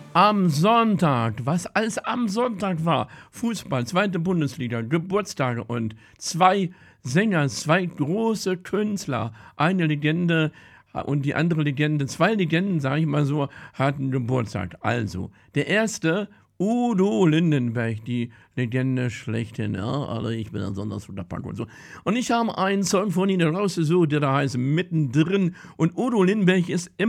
Am Sonntag, was alles am Sonntag war. Fußball, zweite Bundesliga, Geburtstage und zwei Sänger, zwei große Künstler. Eine Legende und die andere Legende, zwei Legenden, sage ich mal so, hatten Geburtstag. Also, der erste, Udo Lindenberg, die Legende schlechthin. Ja, also ich bin ein Sondersunterpack und so. Und ich habe einen Song von ihnen rausgesucht, der da heißt Mittendrin. Und Udo Lindenberg ist